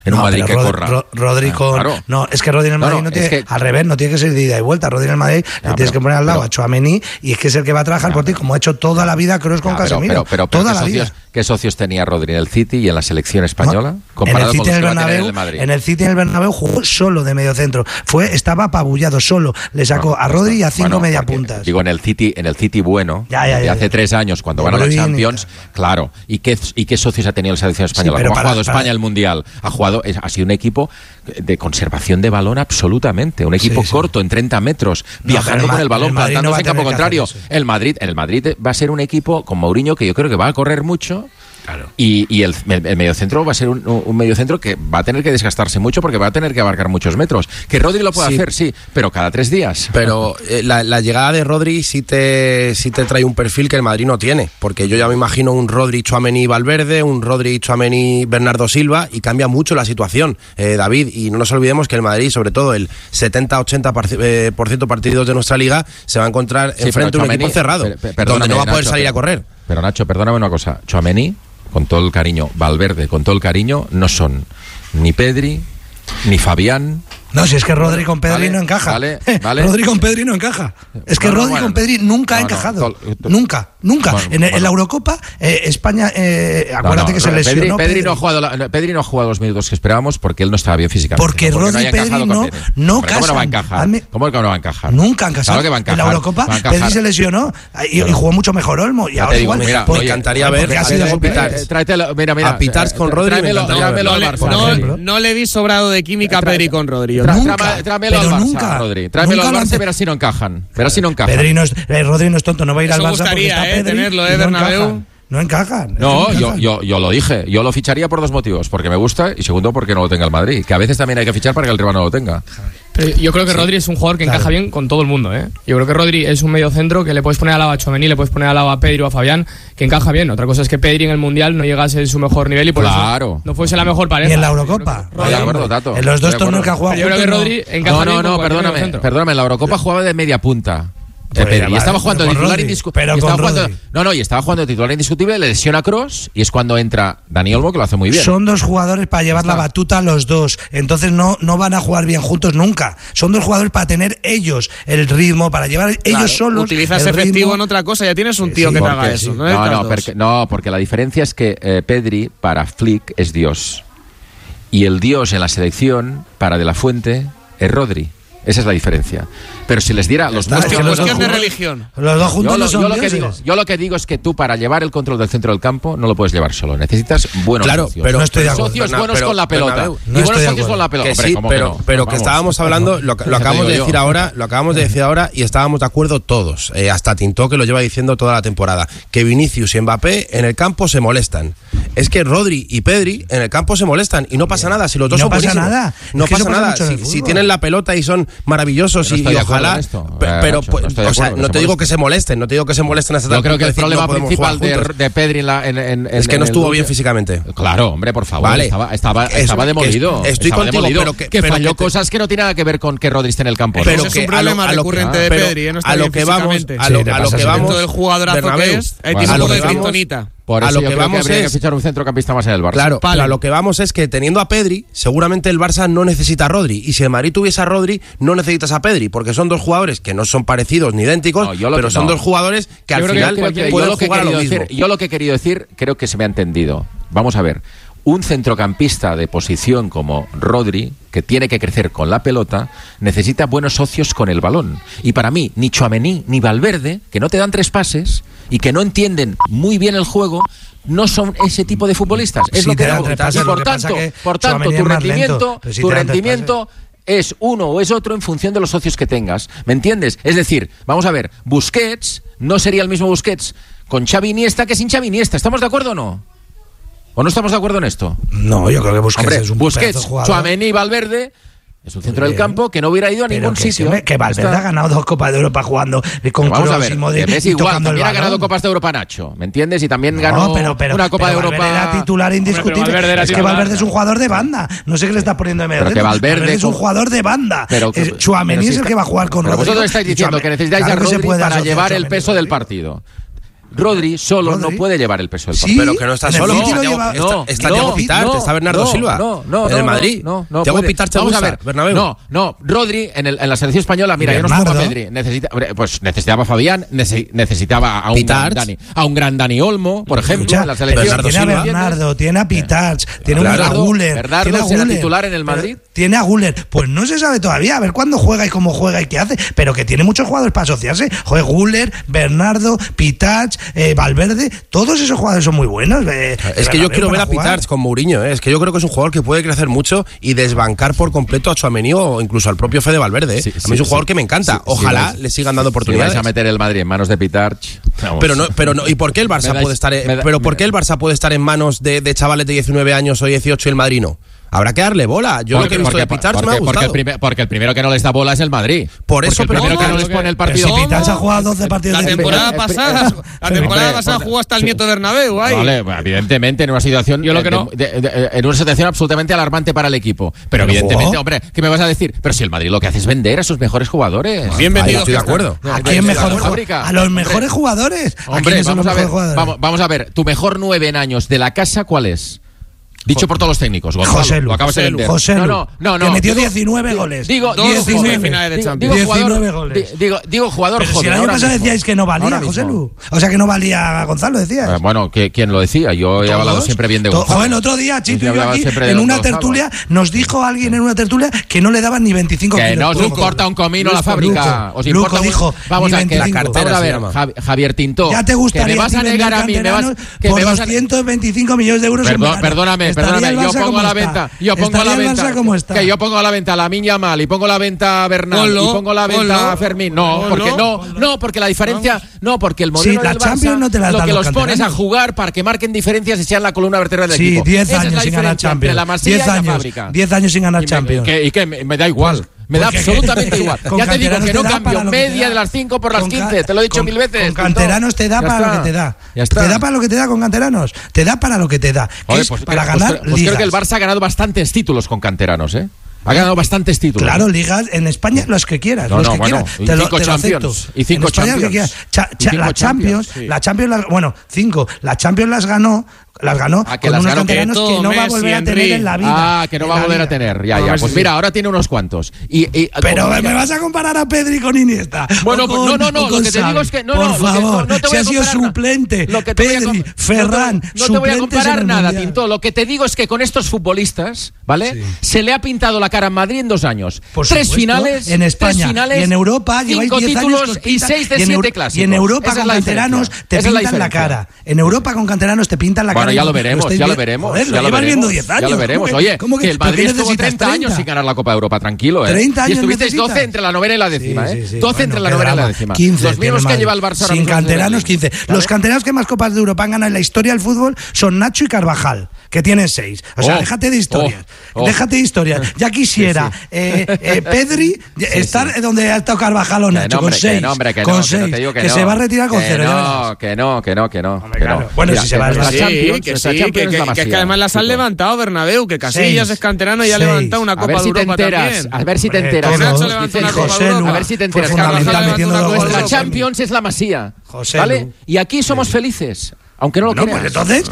en un Madrid que corra. Rodri con... Claro. No, es que Rodri en el Madrid no tiene... Al revés, no tiene que ser de ida y vuelta. Rodri en el Madrid le tienes que poner al lado a Tchouaméni y es que es el que va a trabajar por ti, como ha hecho toda la vida Kroos con Casemiro. Pero toda la vida. ¿Qué socios tenía Rodri en el City y en la selección española? Comparado con los que va a tener en el Madrid. En el City, en el Bernabéu, jugó solo de medio centro. Estaba apabullado solo. Le sacó a Rodri y a 5 mediapuntas. Digo, en el City bueno, de hace 3 años, cuando van a la Champions, claro. ¿Y qué socios ha tenido la selección española? ¿Cómo ha jugado España el Mundial? Ha sido un equipo de conservación de balón absolutamente. Un equipo corto, en 30 metros, viajando con el balón, plantándose en campo contrario. El Madrid va a ser un equipo con Mourinho que yo creo que va a correr mucho. Claro. Y el mediocentro va a ser un mediocentro que va a tener que desgastarse mucho porque va a tener que abarcar muchos metros. Que Rodri lo puede hacer, sí, pero cada 3 días. Pero la llegada de Rodri sí te trae un perfil que el Madrid no tiene, porque yo ya me imagino un Rodri, Tchouaméni, Valverde, un Rodri, Tchouaméni, Bernardo Silva, y cambia mucho la situación, David, y no nos olvidemos que el Madrid, sobre todo el 70-80% partidos de nuestra liga, se va a encontrar enfrente de un equipo cerrado, donde no va a poder salir a correr. Pero Nacho, perdóname una cosa, Tchouaméni, con todo el cariño, Valverde, con todo el cariño, no son ni Pedri, ni Fabián. No, si es que Rodri con Pedri no encaja. Vale. Rodri con Pedri no encaja. Es que Rodri con Pedri nunca ha encajado. Nunca. Bueno, en la Eurocopa, España, acuérdate que se lesionó. Pedri no ha jugado los minutos que esperábamos porque él no estaba bien físicamente. Porque Rodri y Pedri no casan. ¿Cómo no va a encajar? ¿Cómo que no va a encajar? Nunca han casado. Claro que va a encajar. En la Eurocopa, Pedri se lesionó y jugó mucho mejor Olmo. Y ahora igual. Me encantaría ver a Pitars con Rodri. No le vi sobrado de química a Pedri con Rodri. Tráemelo al Barça, Rodri. Tráemelo al Barça y verás si no encajan. Rodri no es tonto, no va a ir al Barça porque está Pedri. Tenerlo, Bernabéu. No encajan. No, yo lo dije. Yo lo ficharía por 2 motivos. Porque me gusta y segundo porque no lo tenga el Madrid. Que a veces también hay que fichar para que el rival no lo tenga. Pero yo creo que Rodri es un jugador que encaja bien con todo el mundo, ¿eh? Yo creo que Rodri es un mediocentro que le puedes poner al lado a Tchouaméni, le puedes poner al lado a Pedri o a Fabián, que encaja bien. Otra cosa es que Pedri en el Mundial no llegase en su mejor nivel y por eso no fuese la mejor pareja. Ni en la Eurocopa. De acuerdo, Tato. En los 2 torneos que ha jugado. Yo creo que Rodri encaja bien. No, perdóname. En la Eurocopa jugaba de media punta. Y estaba jugando de titular indiscutible. Y estaba jugando de titular indiscutible, le lesiona a Kroos y es cuando entra Dani Olmo, que lo hace muy bien. Son 2 jugadores para llevar la batuta a los 2. Entonces no van a jugar bien juntos nunca. Son 2 jugadores para tener ellos el ritmo, para llevar ellos solos. Utilizas efectivo en otra cosa, ya tienes un tío que te haga eso. Porque la diferencia es que Pedri para Flick es Dios. Y el Dios en la selección para De La Fuente es Rodri. Esa es la diferencia. Pero si les diera los dos cuestión de religión. Los dos juntos no son dioses. Yo lo que digo es que tú para llevar el control del centro del campo no lo puedes llevar solo. Necesitas buenos socios. Pero no estoy de acuerdo. Socios buenos con la pelota. Y buenos socios con la pelota. Pero que estábamos hablando, lo acabamos de decir ahora, y estábamos de acuerdo todos. Hasta Tintó, que lo lleva diciendo toda la temporada. Que Vinicius y Mbappé en el campo se molestan. Es que Rodri y Pedri en el campo se molestan y no pasa nada. Si los dos son buenísimos. No pasa nada. Si tienen la pelota y son maravillosos y ojalá, pero no te digo que se molesten, hasta yo creo que el problema principal de Pedri es que no estuvo bien físicamente. Claro, hombre, por favor, vale. estaba demolido. Estoy contigo, pero falló cosas que no tienen nada que ver con que Rodri esté en el campo. Pero es un problema recurrente de Pedri, a lo que vamos, del jugadorazo que es, tiene un poco de kriptonita. Por eso yo creo que habría que fichar un centrocampista más en el Barça. Claro, a lo que vamos es que teniendo a Pedri, seguramente el Barça no necesita a Rodri. Y si el Madrid tuviese a Rodri, no necesitas a Pedri, porque son 2 jugadores que no son parecidos ni idénticos, pero son 2 jugadores que al final pueden jugar a lo mismo. Yo lo que he querido decir, creo que se me ha entendido. Vamos a ver. Un centrocampista de posición como Rodri, que tiene que crecer con la pelota, necesita buenos socios con el balón. Y para mí, ni Tchouaméni ni Valverde, que no te dan 3 pases y que no entienden muy bien el juego, no son ese tipo de futbolistas. Es lo que por tanto, tu rendimiento es uno o es otro en función de los socios que tengas. ¿Me entiendes? Es decir, vamos a ver, Busquets no sería el mismo Busquets con Xavi Iniesta que sin Xavi Iniesta. ¿Estamos de acuerdo o no? ¿O no estamos de acuerdo en esto? No, yo creo que Busquets es un Busquets, Tchouaméni y Valverde es un centro del campo que no hubiera ido a ningún sitio. Que Valverde ha ganado 2 Copas de Europa jugando con Kroos y Modric. Es igual, también ha ganado Copas de Europa Nacho, ¿me entiendes? Y también ganó una Copa de Europa. Valverde era titular indiscutible. Es que Valverde es un jugador de banda. No sé qué le está poniendo de medio. Pero que Valverde es un jugador de banda. Tchouaméni es el que va a jugar con Rodri. Vosotros estáis diciendo que necesitáis a Rodri para llevar el peso del partido. Rodri solo no puede llevar el peso del partido. Pero que no está solo. Está Thiago Pitart, está Bernardo Silva. En el Madrid. Thiago Pitart, vamos a ver. Bernabéu. No. Rodri en la selección española, mira, yo no estoy a Pedri. Necesitaba a Fabián, necesitaba a un gran Dani Olmo, por ejemplo, en la selección. Tiene a Bernardo, tiene a Pitart, tiene a Guller. ¿Bernardo será titular en el Madrid? Tiene a Guller. Pues no se sabe todavía, a ver cuándo juega y cómo juega y qué hace, pero que tiene muchos jugadores para asociarse. Joder, Guller, Bernardo, Pitart, Valverde, todos esos jugadores son muy buenos. Es que yo quiero ver a Pitart con Mourinho, es que yo creo que es un jugador que puede crecer mucho y desbancar por completo a Tchouaméni o incluso al propio Fede Valverde. A mí es un jugador que me encanta. Ojalá le sigan dando oportunidades. Si vais a meter el Madrid en manos de Pitart. Pero no. ¿Y por qué el Barça puede estar? ¿Por qué el Barça puede estar en manos de chavales de 19 años o 18 y el Madrid no? Habrá que darle bola. Yo lo que he visto de Pitart me ha gustado. Porque el primero que no les da bola es el Madrid. Por eso, el primero que no les pone el partido. Si Pitart ha jugado 12 partidos la temporada pasada jugó hasta el nieto de Bernabéu. Vale, evidentemente en una situación en una situación absolutamente alarmante para el equipo. Pero evidentemente, hombre, ¿qué me vas a decir? Pero si el Madrid lo que hace es vender a sus mejores jugadores. Bien vendido. Estoy de acuerdo. ¿A los mejores jugadores? Hombre, vamos a ver. ¿Tu mejor 9 en años de la casa cuál es? Dicho por todos los técnicos. José Lu. No. Que metió 19 goles. Digo, 19 finales de Champions. 19 goles. Digo jugador pero joven. Si el año pasado decíais que no valía José Lu. O sea, que no valía Gonzalo, decías. Bueno, ¿quién lo decía? Yo he hablado siempre bien de Gonzalo. Joder, el otro día, Chito y yo aquí, en una tertulia, nos dijo alguien en una tertulia que no le daban ni 25 kilos. Que no os importa un comino a la fábrica. Os importa. Dijo, vamos a que la cartera. A ver, Javier Tintó. Ya te gustaría que me vas a negar a mí. Por 225 millones de euros. Perdóname. Yo pongo a la venta a Lamine Yamal y pongo a la venta a Bernal y pongo a la venta a Fermín. Porque la diferencia, porque el modelo del Barça lo que los pones a jugar para que marquen diferencias y sean la columna vertebral del equipo. 10 años sin ganar Champions. La Masía y la fábrica. 10 años sin ganar Champions. Y que me da igual. Me da absolutamente igual. Ya te digo que no cambio media de las 5 por las 15. Te lo he dicho 1000 veces. Con canteranos te da para lo que te da. Te da para lo que te da con canteranos. Te da para lo que te da. Para ganar ligas. Creo que el Barça ha ganado bastantes títulos con canteranos, ¿eh? Ha ganado bastantes títulos. Claro, ligas en España los que quieras. Bueno, y 5 Champions. Y 5 Champions. La Champions, 5. La Champions las ganó con unos canteranos que no va a volver a tener en la vida. Que no va a volver a tener. Ya. Pues mira, ahora tiene unos cuantos. Pero me vas a comparar a Pedri con Iniesta. Bueno, no. Lo que te digo es que por favor, si ha sido suplente, Pedri, Ferran, no te voy a comparar nada, Tinto. Lo que te digo es que con estos futbolistas, ¿vale? Se le ha pintado la cara en Madrid en 2 años. 3 finales en España y en Europa, 5 títulos y 6 de 7 clásicos. Y en Europa con canteranos te pintan la cara. En Europa con canteranos te pintan la cara. Bueno, ya lo veremos. Joder, Ya lo viendo 10 años. Ya lo veremos. Oye, que el Madrid estuvo 30 años sin ganar la Copa de Europa, tranquilo, 30 años y estuvisteis 12 entre la novena y la décima, 12 entre la novena y la décima. 15. Los mismos que lleva el Barça ahora sin canteranos, 15. Los canteranos que más Copas de Europa han ganado en la historia del fútbol son Nacho y Carvajal, que tienen 6. O sea, déjate de historias. Déjate de historias. Ya quisiera Pedri estar donde ha estado Carvajal o Nacho, con 6. Con 6. Que se va a retirar con 0. Que no. Bueno, si se va a la Champions. Que es que además las han levantado, Bernabéu, que Casillas es canterano y ha levantado una Copa de Europa también. A ver si te enteras. Nacho levantó una Copa de Europa. A ver si te enteras. Nuestra Champions es la Masía, ¿vale? Y aquí somos felices. Aunque no lo creas. Pues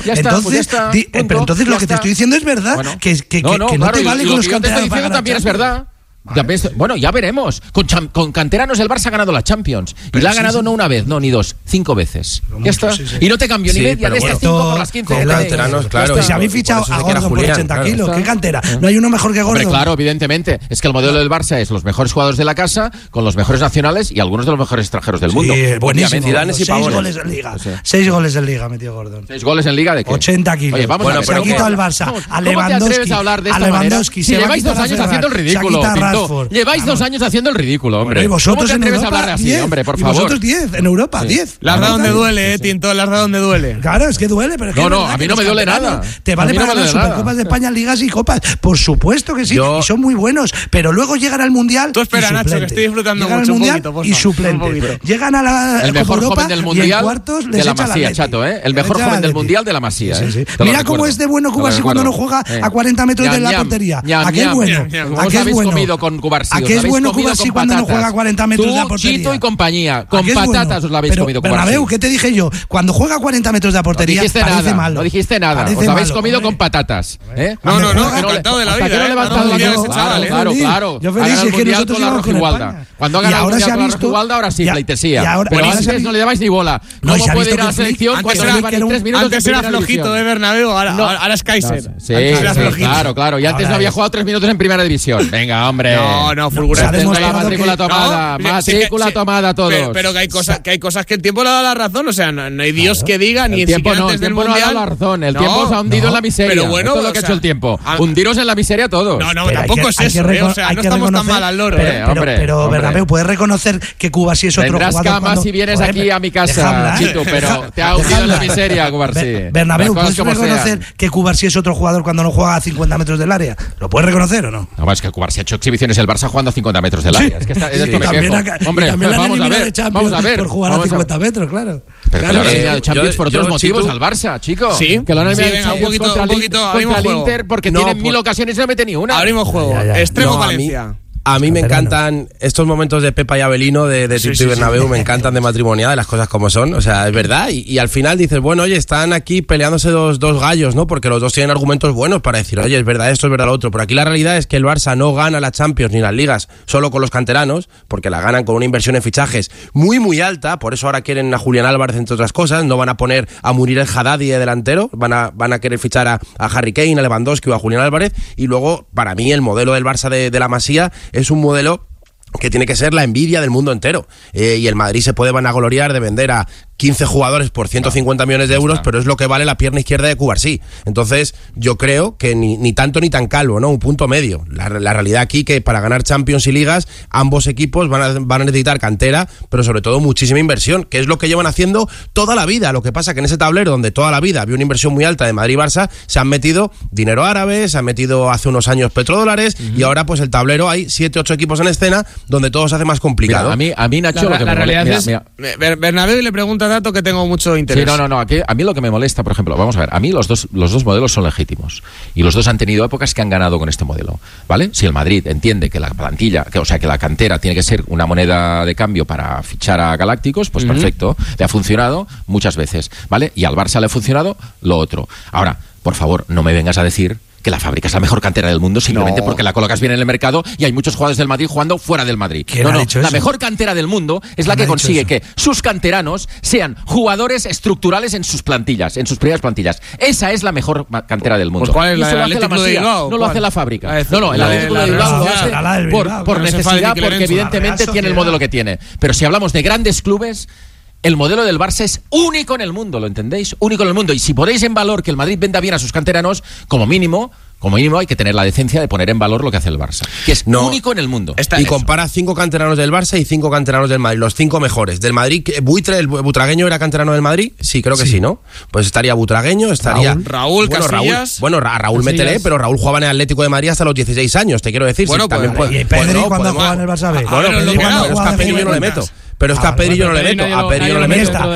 entonces lo que te estoy diciendo es verdad. Que no te vale con los canteranos. También es verdad. Bueno, ya veremos. Con canteranos el Barça ha ganado la Champions. Y la ha ganado no una vez, no, ni 2, 5 veces. Ya está. Y no te cambio ni media de estas 5 por las 15. Canteranos, claro. Si habéis fichado a Gordon por 80 kilos, ¿qué cantera? No hay uno mejor que Gordon. Hombre, claro, evidentemente. Es que el modelo del Barça es los mejores jugadores de la casa, con los mejores nacionales y algunos de los mejores extranjeros del mundo. Buenísimo. 6 goles en Liga. 6 goles en Liga metió Gordon. 6 goles en Liga de qué? 80 kilos. Oye, vamos a ver. Se ha quitado el Barça a Lewandowski. A Lewandowski. Si lleváis 2 años haciendo el ridículo. Lleváis 2 años haciendo el ridículo, hombre. ¿Y vosotros ¿Cómo te atreves en Europa, a hablar así, 10, hombre, por y favor? Vosotros 10, en Europa, 10. Las da donde duele, Tinto, las da donde duele. Claro, es que duele, pero es que a mí no me duele nada. Te vale para ganar Supercopas de España, Ligas y Copas. Por supuesto que sí, y son muy buenos, pero luego llegan al Mundial. Tú espera, Nacho, que estoy disfrutando llegan mucho. Al Mundial y suplente. Llegan a la el mejor Europa joven del Mundial de la Masía, chato, ¿eh? El mejor joven del Mundial de la Masía, ¿eh? Mira cómo es de bueno Cubarsí cuando no juega a 40 metros de la portería. ¿A qué bueno? ¿Os habéis comido con Cubarsí? ¿A qué es bueno Cubarsí cuando no juega 40 metros de la portería? Chito y compañía, con patatas os la habéis comido Cubarsí. Bernabéu, ¿qué te dije yo? Cuando juega 40 metros de la portería, parece malo. No dijiste nada, os la habéis comido con patatas. No, encantado de la vida. Claro. Yo feliz, es que nosotros íbamos con España. Cuando hagan el mundial con la Rojigualda, ahora sí, pleitesía. Pero antes no le dabais ni bola. No puede ir a la selección cuando le llevan 3 minutos. Antes era flojito, Bernabéu, ahora es Kaiser. Sí, claro. Y antes no había jugado 3 minutos en primera división. Venga, hombre. No, fulgurante. Tengo la matrícula tomada. Matrícula tomada todos. Pero que hay cosas que el tiempo le da la razón. O sea, no hay Dios que diga, ni siquiera antes del mundial. El tiempo no ha dado la razón. El tiempo se ha hundido en la miseria. Pero bueno, esto es lo que ha hecho el tiempo. Hundiros en la miseria todos. No, tampoco es eso. O sea, no estamos tan mal al loro. Pero Bernabéu, ¿puedes reconocer que Cubarsí es otro jugador? Tendrás camas si vienes aquí a mi casa, Chito, pero te ha hundido en la miseria, Cubarsí. Bernabéu, ¿puedes reconocer que Cubarsí es otro jugador cuando no juega a 50 metros del área? ¿Lo puedes reconocer o no? No, es que Cubarsí ha hecho exhibiciones el Barça jugando a 50 metros del área. Es que es esto me quejo. Hombre, vamos a ver. Por jugar a 50 metros, claro. Pero que lo han eliminado de Champions por otros motivos al Barça, chico. Sí. Que lo han eliminado de Champions contra el Inter porque tienen 1000 ocasiones y no mete ni una. Abrimos juego. Extremo Valencia. A mí me encantan estos momentos de Pepa y Avelino, de Tito y Bernabéu, me encantan de matrimonial, las cosas como son, o sea, es verdad. Y al final dices, bueno, oye, están aquí peleándose dos gallos, ¿no? Porque los dos tienen argumentos buenos para decir, oye, es verdad esto, es verdad lo otro. Pero aquí la realidad es que el Barça no gana la Champions ni las ligas solo con los canteranos, porque la ganan con una inversión en fichajes muy, muy alta. Por eso ahora quieren a Julián Álvarez, entre otras cosas. No van a poner a Munir el Haddadi de delantero, van a querer fichar a Harry Kane, a Lewandowski o a Julián Álvarez. Y luego, para mí, el modelo del Barça de la Masía es un modelo que tiene que ser la envidia del mundo entero. Y el Madrid se puede vanagloriar de vender a 15 jugadores por 150 millones de euros, pero es lo que vale la pierna izquierda de Cubarsí. Entonces, yo creo que ni tanto ni tan calvo, ¿no? Un punto medio. La realidad aquí que para ganar Champions y Ligas, ambos equipos van a necesitar cantera, pero sobre todo muchísima inversión, que es lo que llevan haciendo toda la vida. Lo que pasa que en ese tablero, donde toda la vida había una inversión muy alta de Madrid y Barça, se han metido dinero árabe, se han metido hace unos años petrodólares, y ahora pues el tablero hay 7-8 equipos en escena, donde todo se hace más complicado. Mira, a mí Nacho, la realidad es... Bernabéu le pregunta dato que tengo mucho interés. Sí, no. Aquí, a mí lo que me molesta, por ejemplo, vamos a ver, a mí los dos modelos son legítimos y los dos han tenido épocas que han ganado con este modelo, ¿vale? Si el Madrid entiende que la plantilla, o sea, que la cantera tiene que ser una moneda de cambio para fichar a Galácticos, pues perfecto, le ha funcionado muchas veces, ¿vale? Y al Barça le ha funcionado lo otro. Ahora, por favor, no me vengas a decir que la Fábrica es la mejor cantera del mundo simplemente porque la colocas bien en el mercado y hay muchos jugadores del Madrid jugando fuera del Madrid. La mejor cantera del mundo es la que consigue que sus canteranos sean jugadores estructurales en sus plantillas, en sus primeras plantillas. Esa es la mejor cantera del mundo. Pues ¿cuál es la Atlético de Bilbao? No lo hace la Fábrica. No, el Atlético de Bilbao lo hace por necesidad, porque evidentemente tiene el modelo que tiene. Pero si hablamos de grandes clubes, el modelo del Barça es único en el mundo, ¿lo entendéis? Único en el mundo. Y si ponéis en valor que el Madrid venda bien a sus canteranos, como mínimo hay que tener la decencia de poner en valor lo que hace el Barça, que es único en el mundo. Y compara 5 canteranos del Barça y 5 canteranos del Madrid, los 5 mejores. Del Madrid, ¿el butragueño era canterano del Madrid? Sí, creo que sí, ¿no? Pues estaría butragueño, estaría... Raúl Casillas. Raúl métele, pero Raúl jugaba en el Atlético de Madrid hasta los 16 años, te quiero decir. Bueno, sí, también y Pedri cuando jugaba en el Barça B. Bueno, pero es que a Pedri yo no le meto. Pero es que a Pedri yo no le meto. A Pedri yo no le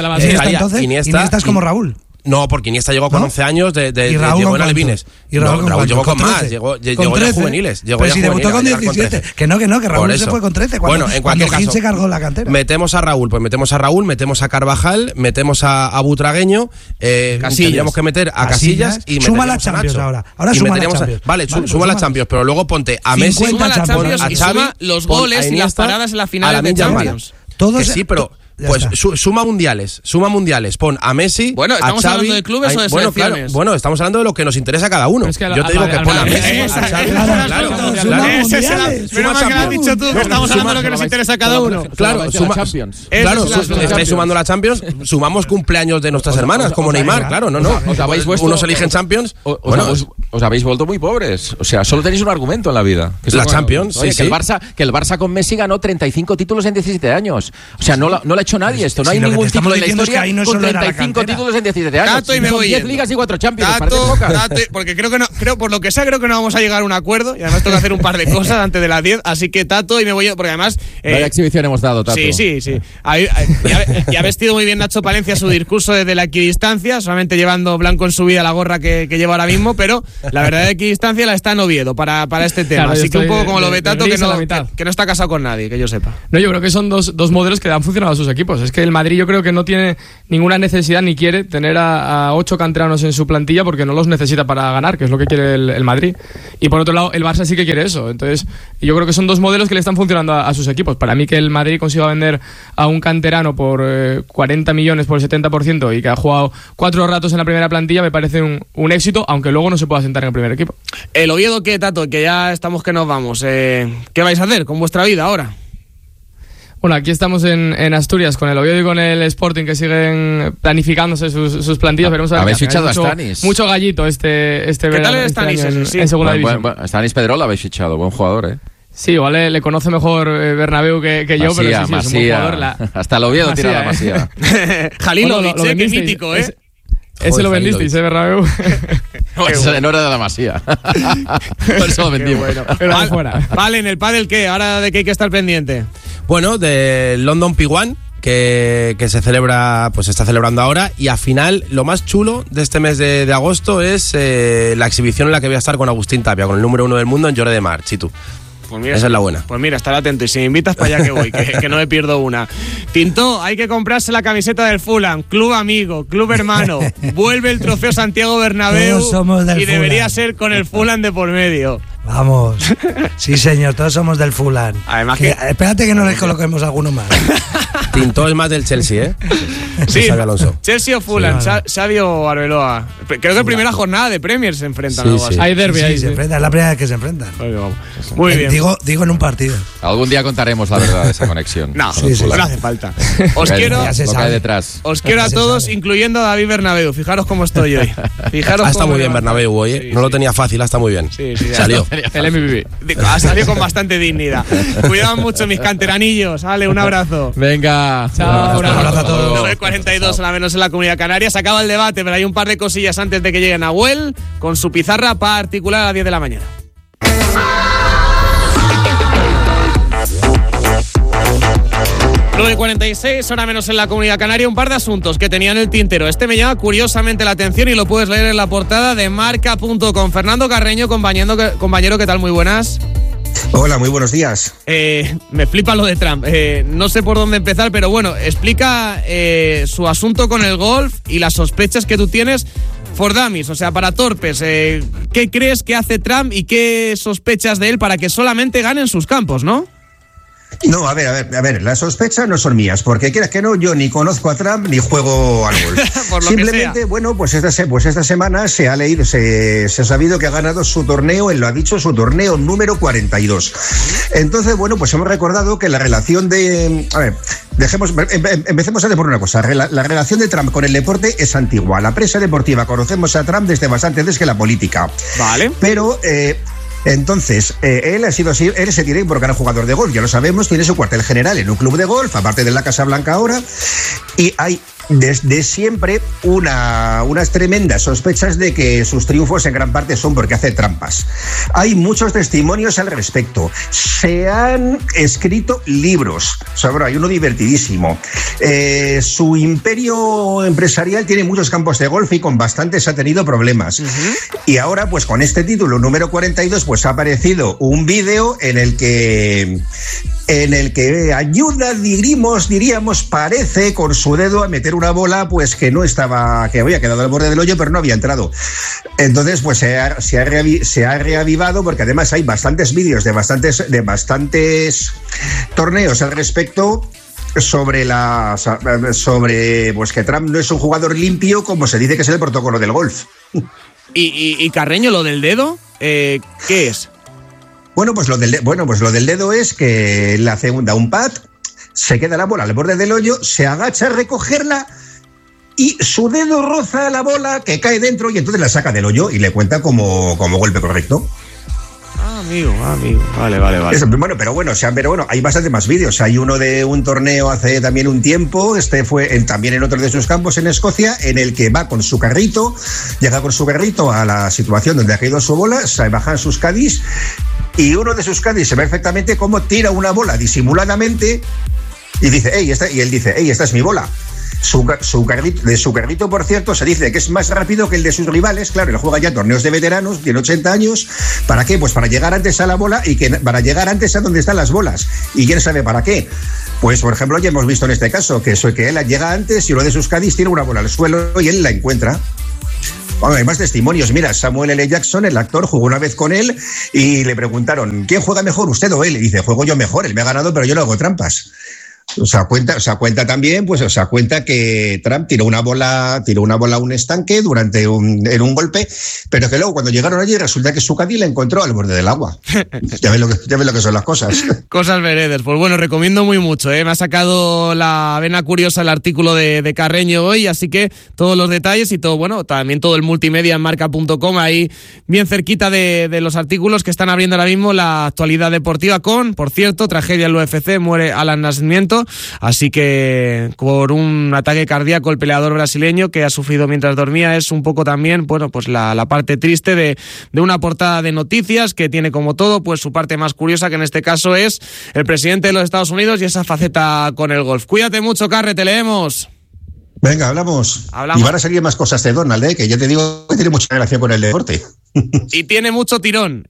meto. Iniesta es como Raúl. No, porque Iniesta llegó con 11 años, llegó en Alevines. Y Raúl llegó con más, llegó ya juveniles. Pero si debutó con 17. Que Raúl se fue con 13. Cuando Gil se cargó la cantera. Metemos a Raúl, metemos a Carvajal, metemos a Butragueño, tendríamos que meter a Casillas y suma las Champions ahora. Ahora suma las Champions. Vale, suma las Champions, pero luego ponte a Messi, a Xavi, los goles y las paradas en la final de Champions. Todos sí, pero... Pues suma mundiales, pon a Messi, bueno, ¿estamos a Xavi, hablando de clubes o de selecciones? Bueno, estamos hablando de lo que nos interesa a cada uno. Es que yo te digo que pon a Messi, a Xavi, Menos mal que lo has dicho tú, que estamos hablando de lo que nos interesa a cada uno. Claro, estáis sumando la Champions, sumamos cumpleaños de nuestras hermanas, como Neymar, claro, no. Unos eligen Champions. Os habéis vuelto muy pobres. O sea, solo tenéis un argumento en la vida. Que es la Champions, sí. Que el Barça con Messi ganó 35 títulos en 17 años. O sea, no lo ha hecho nadie esto. No hay ningún título en la historia con 35 títulos en 17 años. Tato, y me voy 10 ligas y 4 Champions. Tato, porque creo por lo que sea, creo que no vamos a llegar a un acuerdo. Y además tengo que hacer un par de cosas antes de las 10. Así que Tato, y me voy porque además... Vaya exhibición hemos dado, Tato. Sí. Y ha vestido muy bien Nacho Palencia su discurso desde la equidistancia, solamente llevando blanco en su vida la gorra que lleva ahora mismo, pero la verdadera equidistancia la está en Oviedo para este tema. Claro, así que un poco como lo ve Tato, que no está casado con nadie, que yo sepa. No, yo creo que son dos modelos que han funcionado a sus equipos. Es que el Madrid yo creo que no tiene ninguna necesidad ni quiere tener a 8 canteranos en su plantilla porque no los necesita para ganar, que es lo que quiere el Madrid. Y por otro lado, el Barça sí que quiere eso. Entonces, yo creo que son dos modelos que le están funcionando a sus equipos. Para mí que el Madrid consiga vender a un canterano por 40 millones por el 70% y que ha jugado 4 ratos en la primera plantilla me parece un éxito, aunque luego no se pueda sentar en el primer equipo. El Oviedo, ¿qué, Tato? Que ya estamos que nos vamos. ¿Qué vais a hacer con vuestra vida ahora? Bueno, aquí estamos en Asturias con el Oviedo y con el Sporting, que siguen planificándose sus plantillas. Veremos a ver. Habéis fichado a Stanis. Mucho gallito este ¿Qué verano, tal es Stanis? en segunda división. Stanis Pedrola habéis fichado, buen jugador, ¿eh? Sí, igual le conoce mejor Bernabéu que yo, pero sí, es un buen jugador. Hasta el Oviedo tira la Masía. Jalilovic, que mítico, ¿eh? Ese lo vendisteis, Bernabéu. Eso no era de la Masía. Por eso lo vendimos. Bueno. Pero fuera. Vale, en el pádel, ¿qué? Ahora de qué hay que estar pendiente. Bueno, del London P1, que se celebra, pues se está celebrando ahora, y al final lo más chulo de este mes de agosto es la exhibición en la que voy a estar con Agustín Tapia, con el número 1 del mundo en Lloret de Mar, Chitu. Pues mira, esa es la buena. Pues mira, estar atento y si me invitas para allá que voy, que no me pierdo una. Tintó, hay que comprarse la camiseta del Fulham, club amigo, club hermano. Vuelve el trofeo Santiago Bernabéu todos somos del y debería Fulham. ser con el Fulham de por medio. Vamos. Sí, señor, todos somos del Fulham. Además espérate que no les coloquemos alguno más. Tintó es más del Chelsea, ¿eh? Sí, Xabi Alonso. Chelsea o Fulham, Sí, Xavi o Arbeloa. Creo que primera jornada de Premier se enfrentan. Sí, algo así. sí. Hay derbi Sí, ahí. se enfrentan, es la primera vez que se enfrentan. Oye, vamos. Muy bien. Digo en un partido. Algún día contaremos la verdad de esa conexión. No, con el sí, Fulham. no hace falta. Lo que hay- Ya se lo que hay sabe. detrás. Os quiero a Se todos, sabe. incluyendo a David Bernabéu. Fijaros cómo estoy hoy. Fijaros Está cómo muy bien me Bernabéu hoy, ¿eh? Sí, No lo sí. tenía fácil, está muy bien. Sí, ya Salió. El MVP. Ha salido con bastante dignidad. Cuidado mucho, mis canteranillos. Ale, un abrazo. Venga. Chao. Un abrazo a todos. 9:42 a la menos en la Comunidad Canaria. Se acaba el debate, pero hay un par de cosillas antes de que llegue Nahuel con su pizarra particular a las 10 de la mañana. ...9:46, hora menos en la Comunidad Canaria. Un par de asuntos que tenían el tintero. Este me llama curiosamente la atención y lo puedes leer en la portada de Marca.com. Fernando Carreño, compañero, ¿qué tal? Muy buenas. Hola, muy buenos días. Me flipa lo de Trump. No sé por dónde empezar, pero bueno, explica su asunto con el golf y las sospechas que tú tienes for dummies, o sea, para torpes. ¿Qué crees que hace Trump y qué sospechas de él para que solamente gane en sus campos, no? No, a ver, las sospechas no son mías, porque quieras que no, yo ni conozco a Trump ni juego al golf. Por lo Simplemente, que sea. bueno, pues esta semana se ha leído, se ha sabido que ha ganado su torneo, él lo ha dicho, su torneo número 42. Entonces, bueno, pues hemos recordado que la relación de... A ver, empecemos a decir por una cosa. La relación de Trump con el deporte es antigua. La prensa deportiva conocemos a Trump desde bastante antes que la política. Vale. Pero... Entonces, él se tiene porque era jugador de golf, ya lo sabemos, tiene su cuartel general en un club de golf, aparte de la Casa Blanca ahora, y hay desde siempre unas tremendas sospechas de que sus triunfos en gran parte son porque hace trampas. Hay muchos testimonios al respecto. Se han escrito libros. O sea, bueno, hay uno divertidísimo. Su imperio empresarial tiene muchos campos de golf y con bastantes ha tenido problemas. Y ahora, pues con este título, número 42, pues ha aparecido un vídeo en el que ayuda, diríamos, parece con su dedo a meter una bola pues que no estaba, que había quedado al borde del hoyo pero no había entrado. Entonces pues se ha reavivado, porque además hay bastantes vídeos de bastantes torneos al respecto sobre pues que Trump no es un jugador limpio como se dice que es el protocolo del golf. Y Carreño, lo del dedo, ¿qué es? Bueno, pues lo del dedo es que él da un pat, se queda la bola al borde del hoyo, se agacha a recogerla y su dedo roza la bola que cae dentro y entonces la saca del hoyo y le cuenta como golpe correcto. Amigo. Vale. Bueno, pero hay bastante más vídeos. Hay uno de un torneo hace también un tiempo, fue también en otro de sus campos en Escocia, en el que va con su carrito, llega con su carrito a la situación donde ha caído su bola, se bajan sus caddies y uno de sus caddies se ve perfectamente cómo tira una bola disimuladamente y dice, y él dice, esta es mi bola. Su carrito, por cierto, se dice que es más rápido que el de sus rivales. Claro, él juega ya torneos de veteranos, tiene 80 años. ¿Para qué? Pues para llegar antes a la bola y para llegar antes a donde están las bolas. ¿Y quién sabe para qué? Pues, por ejemplo, ya hemos visto en este caso que él llega antes y uno de sus caddies tira una bola al suelo y él la encuentra. Bueno, hay más testimonios. Mira, Samuel L. Jackson, el actor, jugó una vez con él y le preguntaron, ¿quién juega mejor, usted o él? Y dice, juego yo mejor, él me ha ganado, pero yo no hago trampas. Cuenta también, cuenta que Trump tiró una bola a un estanque en un golpe, pero que luego cuando llegaron allí resulta que su caddy la encontró al borde del agua. Ya ves lo que son las cosas. Cosas veredas. Pues bueno, recomiendo muy mucho, ¿eh? Me ha sacado la vena curiosa el artículo de Carreño hoy, así que todos los detalles y todo, bueno, también todo el multimedia en marca.com, ahí bien cerquita de los artículos que están abriendo ahora mismo la actualidad deportiva con, por cierto, tragedia en el UFC, muere Alan Nascimento. Así que por un ataque cardíaco el peleador brasileño que ha sufrido mientras dormía. Es un poco también, bueno, pues la parte triste de una portada de noticias que tiene como todo, pues su parte más curiosa, que en este caso es el presidente de los Estados Unidos y esa faceta con el golf. Cuídate mucho, Carre, te leemos. Venga, hablamos. Y van a salir más cosas de Donald, que ya te digo que tiene mucha relación con el deporte. Y tiene mucho tirón.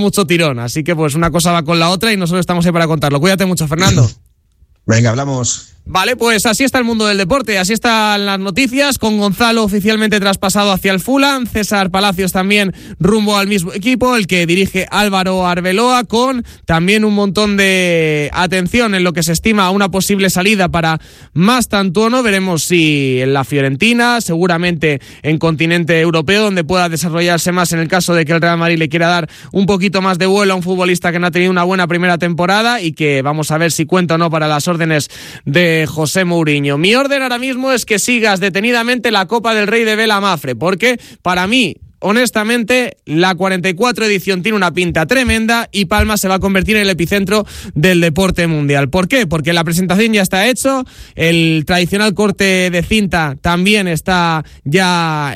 Así que pues una cosa va con la otra y nosotros estamos ahí para contarlo. Cuídate mucho, Fernando. Venga, hablamos. Vale, pues así está el mundo del deporte, así están las noticias, con Gonzalo oficialmente traspasado hacia el Fulham, César Palacios también rumbo al mismo equipo, el que dirige Álvaro Arbeloa, con también un montón de atención en lo que se estima una posible salida para Mastantuono. Veremos si en la Fiorentina, seguramente en continente europeo, donde pueda desarrollarse más en el caso de que el Real Madrid le quiera dar un poquito más de vuelo a un futbolista que no ha tenido una buena primera temporada y que vamos a ver si cuenta o no para las órdenes de José Mourinho. Mi orden ahora mismo es que sigas detenidamente la Copa del Rey de Vela Mafre, porque para mí, honestamente, la 44 edición tiene una pinta tremenda y Palma se va a convertir en el epicentro del deporte mundial. ¿Por qué? Porque la presentación ya está hecho, el tradicional corte de cinta también está ya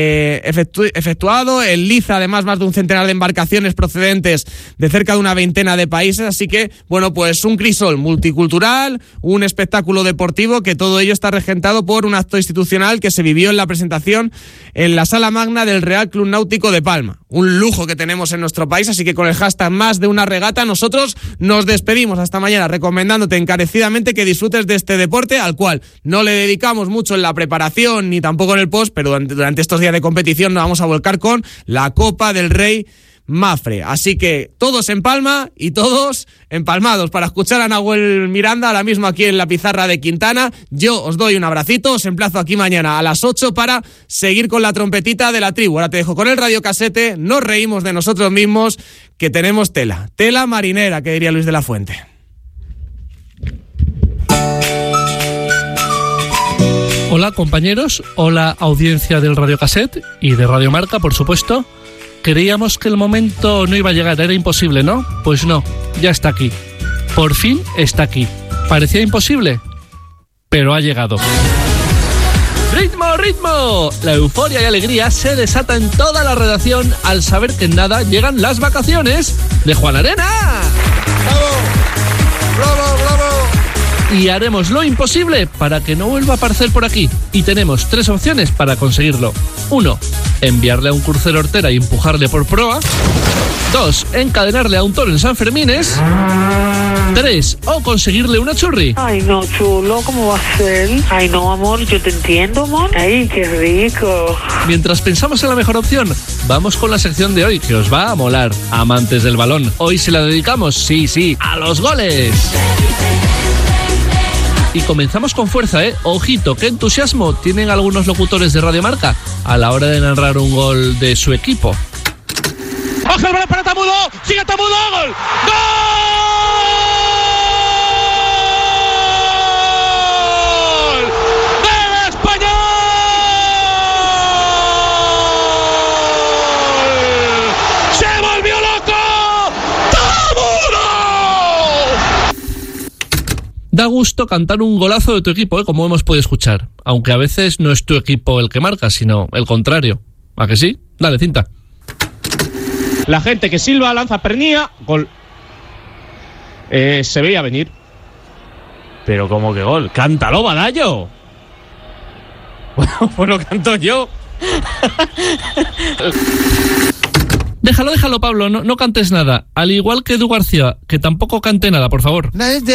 efectuado, el liza además más de un centenar de embarcaciones procedentes de cerca de una veintena de países, así que, bueno, pues un crisol multicultural, un espectáculo deportivo, que todo ello está regentado por un acto institucional que se vivió en la presentación en la Sala Magna del Real Club Náutico de Palma. Un lujo que tenemos en nuestro país, así que con el hashtag más de una regata nosotros nos despedimos hasta mañana, recomendándote encarecidamente que disfrutes de este deporte al cual no le dedicamos mucho en la preparación ni tampoco en el post, pero durante estos días de competición nos vamos a volcar con la Copa del Rey Mafre. Así que todos en Palma y todos empalmados para escuchar a Nahuel Miranda ahora mismo aquí en la pizarra de Quintana. Yo os doy un abracito, os emplazo aquí mañana a las 8 para seguir con la trompetita de la tribu. Ahora te dejo con el radiocasete, nos reímos de nosotros mismos, que tenemos tela marinera, que diría Luis de la Fuente. Hola compañeros, hola audiencia del Radiocassette y de Radio Marca, por supuesto. Creíamos que el momento no iba a llegar, era imposible, ¿no? Pues no, ya está aquí. Por fin está aquí. Parecía imposible, pero ha llegado. ¡Ritmo, ritmo! La euforia y alegría se desata en toda la redacción al saber que en nada llegan las vacaciones de Juan Arena. ¡Bravo! ¡Bravo, bravo! Y haremos lo imposible para que no vuelva a aparecer por aquí. Y tenemos 3 opciones para conseguirlo. 1. Enviarle a un crucero hortera y empujarle por proa. 2. Encadenarle a un toro en San Fermines. 3. O conseguirle una churri. Ay, no, chulo, ¿cómo va a ser? Ay, no, amor, yo te entiendo, amor. Ay, qué rico. Mientras pensamos en la mejor opción, vamos con la sección de hoy, que os va a molar, amantes del balón. Hoy se la dedicamos, sí, a los goles. Y comenzamos con fuerza, ¿eh? Ojito, qué entusiasmo tienen algunos locutores de Radio Marca a la hora de narrar un gol de su equipo. ¡Ojo el balón para Tamudo! ¡Sigue Tamudo! ¡Gol! ¡Gol! ¡Del Español! ¡Se volvió loco! ¡Tamudo! Da gusto cantar un golazo de tu equipo, como hemos podido escuchar. Aunque a veces no es tu equipo el que marca, sino el contrario. ¿A que sí? Dale, cinta. La gente que silba, lanza pernía, gol. Se veía venir. Pero como que gol. ¡Cántalo, Badallo! Pues lo canto yo. Déjalo, Pablo, no cantes nada. Al igual que Edu García, que tampoco cante nada, por favor.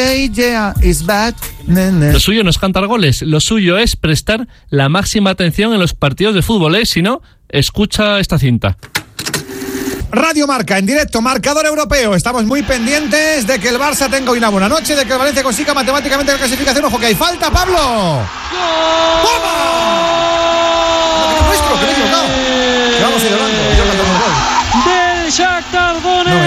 Lo suyo no es cantar goles, lo suyo es prestar la máxima atención en los partidos de fútbol, ¿eh? Si no, escucha esta cinta. Radio Marca, en directo, marcador europeo. Estamos muy pendientes de que el Barça tenga una buena noche, de que el Valencia consiga matemáticamente la clasificación. Ojo que hay falta, Pablo. ¡Toma! Nuestro, que me he equivocado. Que vamos celebrando. Yo canto un gol. Del Shakhtar Donetsk. No me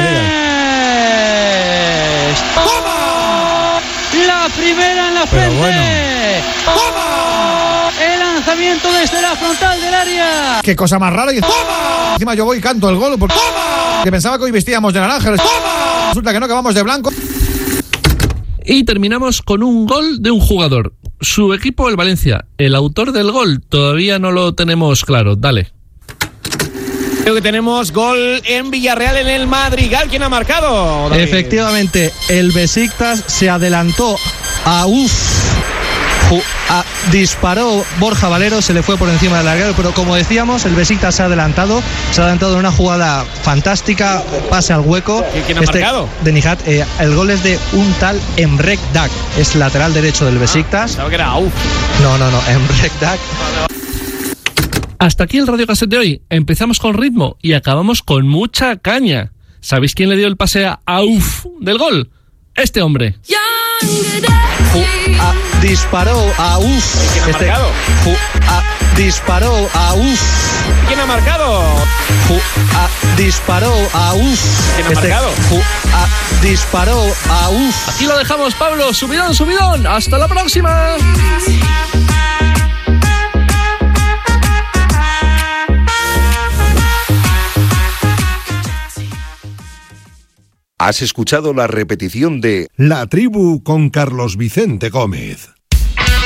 digas. ¡Toma! La primera en la frente. Bueno. ¡Toma! El lanzamiento desde la frontal del área. Qué cosa más rara. ¡Toma! Encima yo voy y canto el gol. ¡Toma! Que pensaba que hoy vestíamos de naranja. ¡Toma! Resulta que no, que vamos de blanco. Y terminamos con un gol de un jugador. Su equipo, el Valencia. El autor del gol todavía no lo tenemos claro. Dale. Creo que tenemos gol en Villarreal en el Madrigal. ¿Quién ha marcado, David? Efectivamente, el Besiktas se adelantó a disparó Borja Valero, se le fue por encima del larguero, pero como decíamos, el Besiktas se ha adelantado en una jugada fantástica, pase al hueco. ¿Quién ha marcado? De Nihat. El gol es de un tal Emre Dak, es lateral derecho del Besiktas. Pensaba que era Auf. No, Emre Dak. Hasta aquí el Radio Cassette de hoy. Empezamos con ritmo y acabamos con mucha caña. ¿Sabéis quién le dio el pase a Auf del gol? Este hombre. Disparó a ¿Quién ha marcado? Disparó a ¿Quién ha marcado? Disparó a ¿Quién ha marcado? Disparó a Aquí lo dejamos, Pablo. Subidón. Hasta la próxima. Has escuchado la repetición de La Tribu con Carlos Vicente Gómez.